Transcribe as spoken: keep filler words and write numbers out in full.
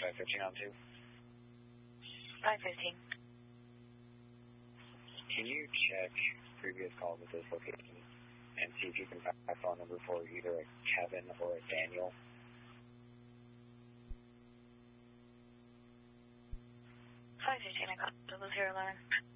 five fifteen on two. five fifteen. Can you check previous calls at this location and see if you can find a phone number for either a Kevin or a Daniel? five fifteen, I got double zero line.